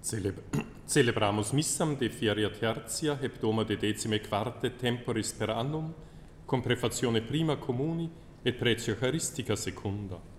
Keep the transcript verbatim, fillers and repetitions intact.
Celeb Celebramus missam de fieria tertia hebdoma de decime quarte temporis per annum, com prefazione prima comuni et pretio Eucharistica secunda.